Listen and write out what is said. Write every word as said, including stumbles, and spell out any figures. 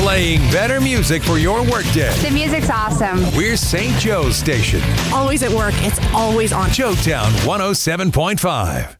Playing better music for your workday. The music's awesome. We're Saint Joe's station. Always at work. It's always on. Joetown one oh seven point five.